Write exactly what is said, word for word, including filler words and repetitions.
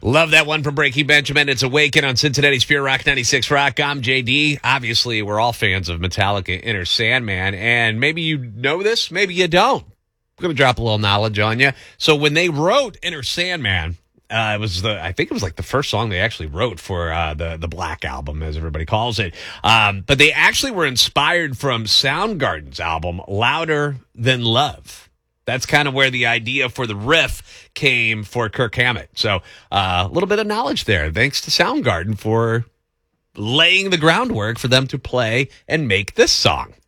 Love that one from Breaking Benjamin. It's Awaken on Cincinnati's Pure Rock ninety-six Rock. I'm J D. Obviously, we're all fans of Metallica Enter Sandman, and maybe you know this, maybe you don't. I'm going to drop a little knowledge on you. So when they wrote Enter Sandman, uh, it was the I think it was like the first song they actually wrote for uh, the the Black Album, as everybody calls it. Um, but they actually were inspired from Soundgarden's album Louder Than Love. That's kind of where the idea for the riff came for Kirk Hammett. So uh, a little bit of knowledge there. Thanks to Soundgarden for laying the groundwork for them to play and make this song.